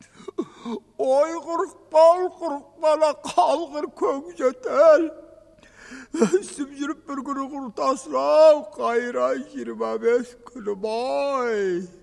Ой, құрықпала қалғыр көңжетел. Өсіп жүріп бір күні құртасырау, қайрай 25 күні бай.